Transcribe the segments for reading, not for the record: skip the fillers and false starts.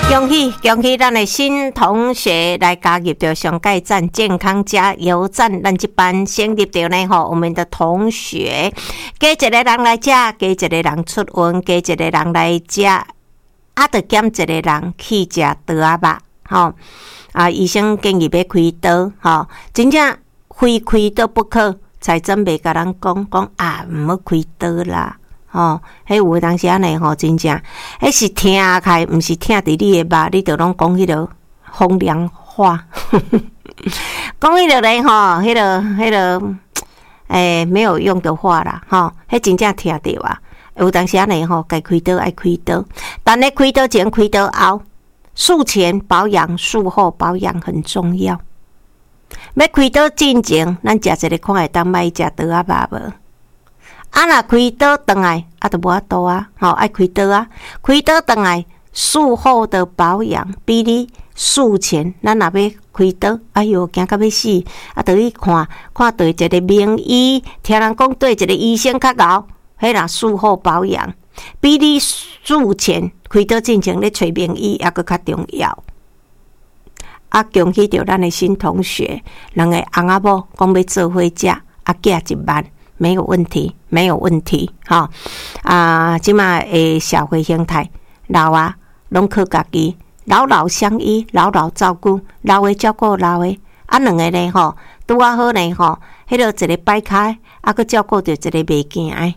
恭喜咱的新同学来加入到上盖站健康加油站，咱这班成立到呢吼，我们的同学加一个人来吃，加一个人出运，加一个人来吃，就减一个人去吃刀仔肉吼。医生建议要开刀吼，真正非开刀不可。财政袂甲咱讲毋好开刀啦。迄有当时安尼吼，真正，迄是疼开，毋是疼伫你的肉，你着拢讲迄个风凉话，讲迄个咧吼，迄个，没有用的话啦，迄真正疼着啊。有当时安尼吼，该开刀爱开刀，但咧开刀前、开刀后，术前保养、术后保养很重要。要开刀进前，咱食一个看会当卖食刀仔肉无？若开刀倒来，就无法度啊！爱开刀啊！开刀倒来，术后的保养比你术前，咱若要开刀，哎哟，惊到要死！就去看对一个名医，听人讲对一个医生较熬，迄若术后保养比你术前开刀进前咧找名医还佫较重要。恭喜着咱的新同学，两个翁仔某讲要做伙食，寄1万。没有问题，没有问题，即马的社会形态，老啊拢靠家己，老老相依，老老照顾，老的照顾老的，两个呢吼，拄啊好呢吼，迄个一个摆开，佫照顾着一个袂行的。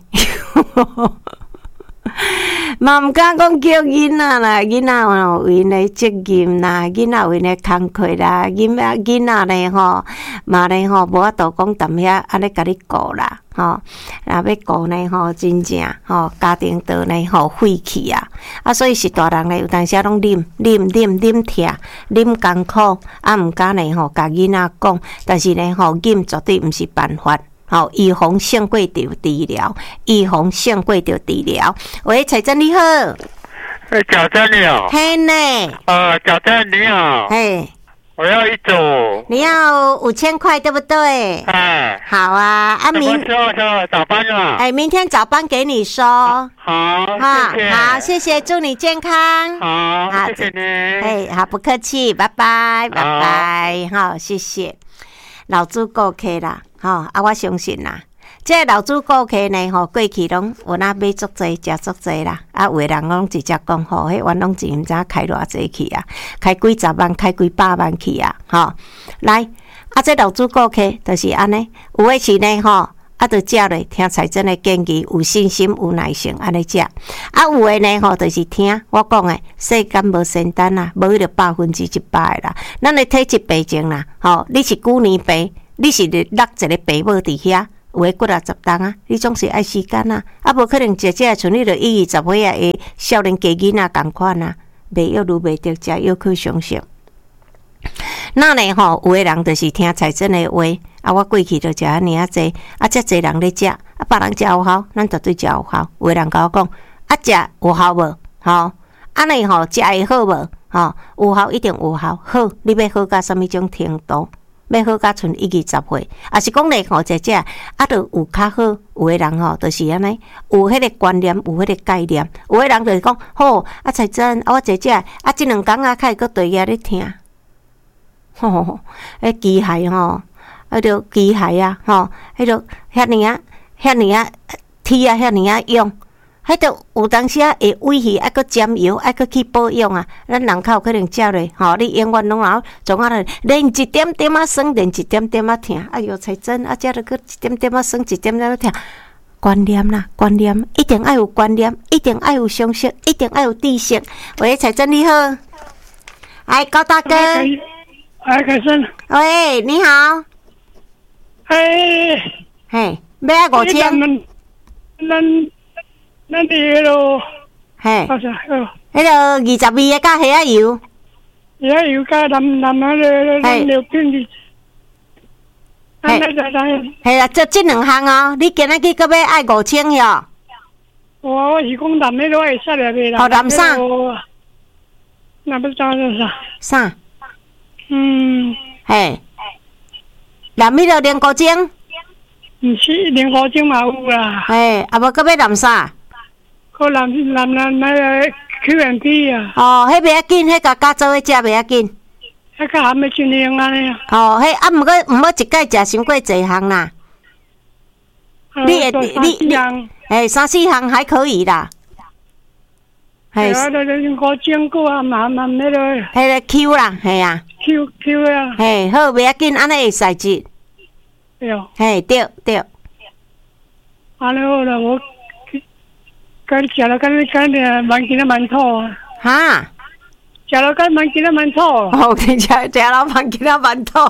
嘛毋敢讲叫囡仔啦，囡仔有因的责任啦，囡仔有因的工课啦，囡仔咧吼，嘛咧吼无法度讲踮遐安尼甲你顾啦，若要顾呢吼，真正吼家庭都呢吼废去啊，所以是大人咧有当时拢啉疼，啉艰苦，毋敢呢吼甲囡仔讲，但是呢吼啉绝对毋是办法。预防胜过着治疗，预防胜过着治疗。喂，彩珍你好。 小珍你好。 嘿呢。 小珍你好。 嘿。 我要一组。 你要5000块对不对？好啊， 明天早班啊。 明天早班给你收。 好，谢谢。 好，谢谢，祝你健康。 好，谢谢你。 好，不客气，拜拜，拜拜。好，谢谢。老主顾客啦。我相信啦，这老主顾客呢，过去拢有买足济，食足济啦。有的人拢直接讲，迄冤枉钱毋知开偌济去啊，开几十万，开几百万去啊，来，这老主顾客就是安尼，有的是呢，就食咧，听财政的建议，有信心、有耐性，安尼食。有的呢，就是听我讲的，世间无仙丹啦，无迄个100%的啦。咱的体质病症啦，你是旧年病。你是落一个爸母伫遐，有诶骨啊10重啊，你总是爱时间啊，无可能食像你着20岁啊的少年家囡仔共款啊，袂药如袂得食药可相信。那呢有诶人就是听财政诶话，我过去着食安尼济，遮济人咧食，别人食有效，咱绝对食有效。有诶人甲我讲，食有效无？安尼食会好无？有效一定有效，好，你要好到什么种程度？要好甲剩20岁，是讲咧食，就有较好。有诶人就是安尼，有迄个观念，有迄个概念。有诶人就是讲，好，财政，我食，这2工较会搁对遐咧听。迄机械迄着机械啊，迄着遐尔啊，铁啊，遐尔啊用。迄着有当时会危险，搁沾油，搁去保养啊。咱人较有可能食咧，你永远拢总连一点点啊酸，连一点点啊疼。哎哟，才真食了搁一点点啊酸，一点点啊疼。观念啦，观念一定要有观念，一定要有常识，一定要有知识。喂，才真你好，高大哥。 凯森。 喂，你好。要爱5000。 咱伫迄落， 迄个20味的甲虾仔油， 虾仔油甲南迄个六片的， 系啦，就这2项你今仔日搁要爱5000哟。 我是讲南迄落会使了袂啦？ 南啥？ 那不知道是啥？ 啥？南迄个连古精？ 毋是连古精嘛有啦。 无搁要南啥？ 可南那个 QMT 啊。 哦，迄袂要紧，迄个加做食袂要紧。 迄个还没尽量安尼啊。 哦，迄啊，毋过一摆食伤过侪项啦。你3、4项还可以啦。 嘿，我整过啊，慢慢那个。 迄个 Q 啦，系啊。 Q 啊。 嘿，好，袂要紧，安尼会使食。 对哦。 嘿，对。 安尼好啦，我跟食了跟蛮记得蛮错啊。 哈？ 食了跟蛮记得蛮错。 哦，食了蛮记得蛮错。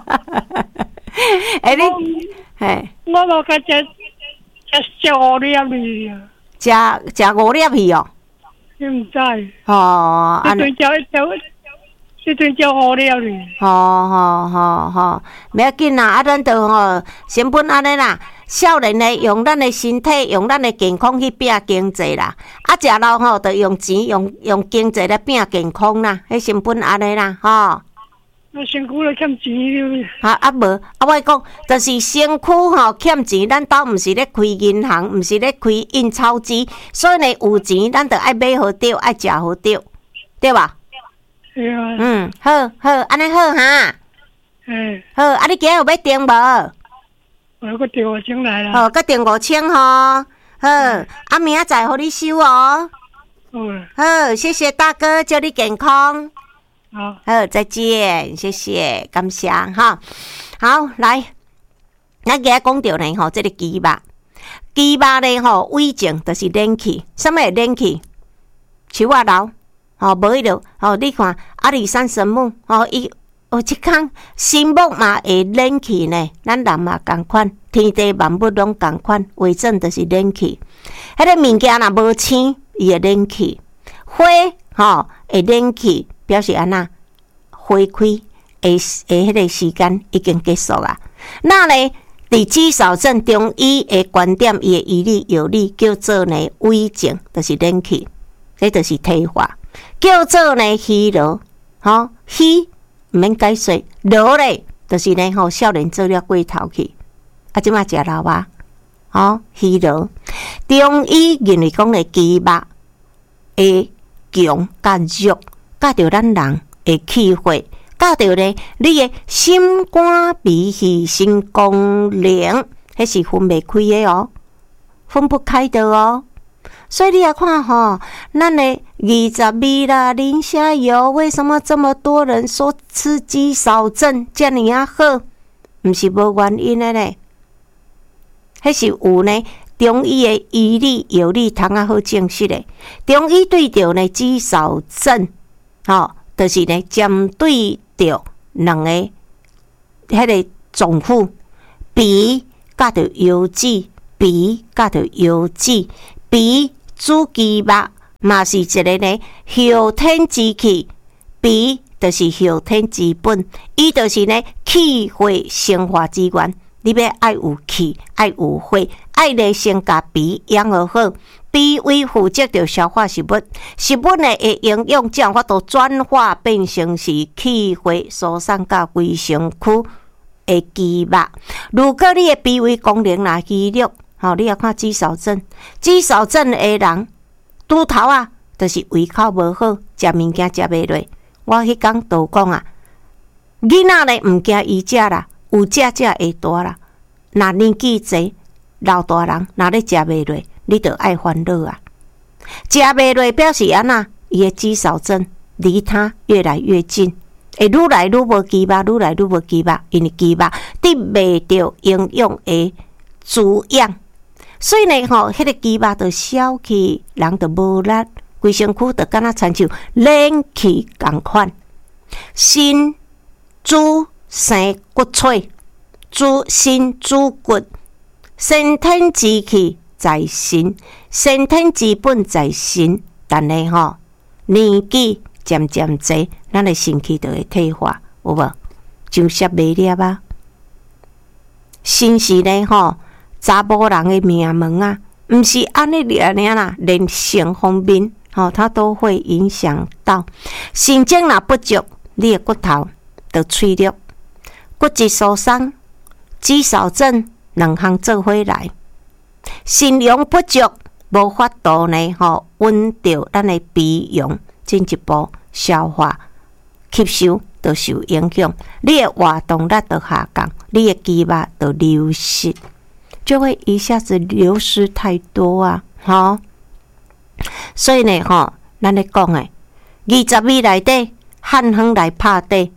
哎，你嘿？ 我无甲食5粒去啊。食 5粒去哦。 你唔知？ 哦， 安尼。这阵叫5粒去。 好，袂要紧啦，咱就先本安尼啦。少年的用咱的身体，用咱的健康去拼经济啦。食老就用钱，用经济来拼健康啦。迄先本安尼啦， 我身躯咧欠钱了。 无，我讲，就是身躯欠钱，咱兜毋是咧开银行，毋是咧开印钞机，所以呢有钱，咱就爱买好着，爱食好着，对吧？ 对啊。 好，安尼好哈。好，你今日有要订无？ 我个订5,000来啦。 哦，个订5,000好，明仔载互你收哦。好，谢谢大哥，祝你健康。好，再见，谢谢，感谢哈。好，来，咱今日讲到呢这个鸡肉呢胃镜就是冷气，什么会冷气？树仔楼，无迄落，你看阿里山神木，伊即空心目嘛会冷气呢，咱人嘛共款，天地万物拢共款，为正就是冷气。迄个物件若无青，伊会冷气；花会冷气，表示安那花开迄个时间已经结束啊。那呢，伫肌少症中医的观点，伊的医理药理叫做呢胃镜，就是冷气，这就是退化，叫做呢虚劳，虚。毋免解释，劳咧，就是呢少年做了过头去，即马食老啊，虚劳。中医认为讲咧，肌肉会强甲弱，甲着咱人的气血，甲着咧你的心肝脾肺肾功能，迄是分袂开的哦，分不开的哦。所以你来看咱的22啦，磷虾油为什么这么多人说吃肌少症这么啊好？不是无原因的呢。迄是有呢，中医的医理药理通啊好证实的。中医对着呢肌少症，就是呢针对着两个迄个脏腑，脾甲着腰子，脾甲着腰子，脾。主肌肉嘛是一个呢后天之气，脾就是后天之本，伊就是呢气血生化之源。你要爱有气，爱有血，爱来先甲脾养好。脾胃负责着消化食物，食物呢会营养才有法度转化变成是气血疏散到规身躯的肌肉。如果你的脾胃功能若虚弱，你也看肌少症的人，拄头啊，就是胃口无好，食物件食袂落。我迄天都讲啊，囡仔咧毋惊伊食啦，有食会大啦。若年纪济，老大人若咧食袂落，你着爱烦恼啊。食袂落表示安那，伊的肌少症离他越来越近，会愈来愈无肌肉，愈来愈无肌肉，因为肌肉得袂着营养的滋养。所以呢，迄个肌肉就消去，人就无力，规身躯就敢若亲像冷气共款。心主生骨髓，心主骨，先天之气在心，先天之本在心。但呢，年纪渐渐济，咱的身体就会退化，有无？就像麦粒啊，心是呢，查某人的命门啊，毋是安尼尔啦，连性方面，它都会影响到。肾精若不足，你的骨头就脆弱，骨质疏松、肌少症两项做伙来。肾阳不足， 无法度呢稳到咱的脾阳进一步消化吸收，就受影响。你的活动力就下降，你的肌肉就流失，就会一下子流失太多啊！所以呢，咱咧讲诶，20米内底汉方来拍底，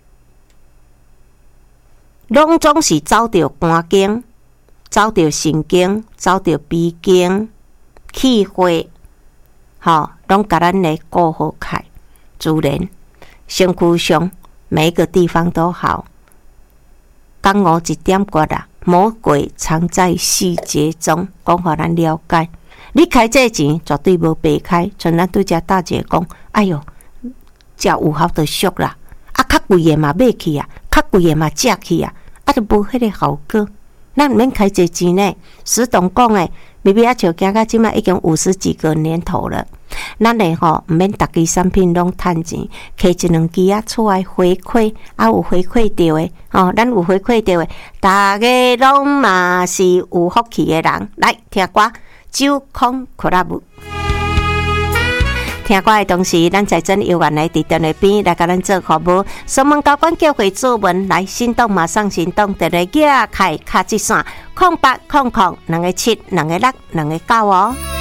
拢总是走着肝经，走着神经，走着脾经、气血，拢甲咱咧顾好开，自然身躯上每一个地方都好。江湖一点骨啊，魔鬼藏在细节中，讲互咱了解。你开这钱绝对无白开，像咱拄则大姐讲，哎哟，食有效就俗啦，较贵的嘛买去啊，较贵的嘛食去啊，就无迄个效果。咱毋免开这钱呢。石董讲诶，咪咪像行到即摆已经50几个年头了，咱咧毋免逐支产品拢趁钱，开一两支出来回馈，有回馈到诶，咱有回馈到诶，大家拢嘛是有福气诶人。来听歌。酒空俱乐部，听歌的同时，咱财政有缘来伫电话边来甲咱做服务。上门交管叫回主文来，心动马上行动，电话举开卡一线，0800 2个7 2个6 2个9哦。